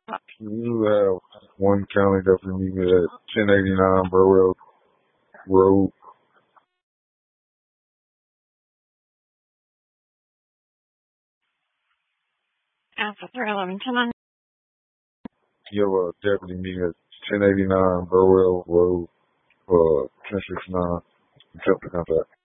You have one county definitely meet me at 1089 Burwell Road. Alpha 311, You have a deputy meeting at 1089 Burwell Road, 1069. Accept the contact.